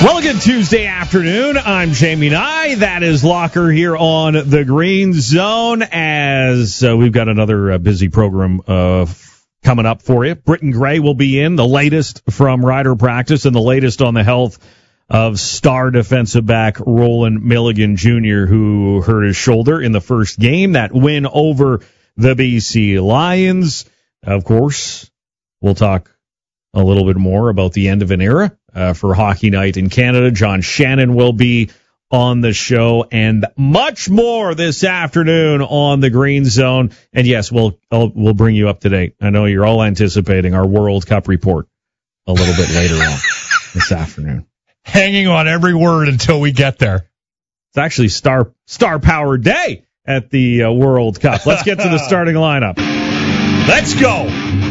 Well, good Tuesday afternoon. I'm Jamie Nye. That is Locker here on the Green Zone as we've got another busy program coming up for you. Britton Gray will be in, the latest from Rider practice and the latest on the health of star defensive back Roland Milligan Jr., who hurt his shoulder in the first game, that win over the BC Lions. Of course, we'll talk a little bit more about the end of an era for Hockey Night in Canada. John Shannon will be on the show and much more this afternoon on the Green Zone. And yes, we'll bring you up to date. I know you're all anticipating our World Cup report a little bit later on this afternoon. Hanging on every word until we get there. It's actually Star Power Day at the World Cup. Let's get to the starting lineup. Let's go.